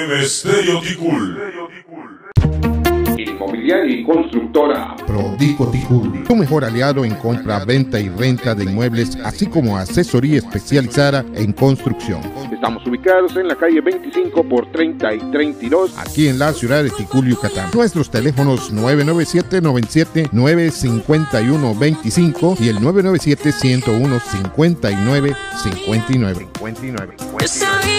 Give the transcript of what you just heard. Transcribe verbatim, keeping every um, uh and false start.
Estéreo Ticul. Inmobiliaria y constructora Prodico Ticul, tu mejor aliado en compra, venta y renta de inmuebles, así como asesoría especializada en construcción. Estamos ubicados en la calle veinticinco por treinta y treinta y dos, aquí en la ciudad de Ticul, Yucatán. Nuestros teléfonos nueve nueve siete, noventa y siete, nueve cinco uno, veinticinco y el nueve nueve siete, ciento uno, cincuenta y nueve cincuenta y nueve.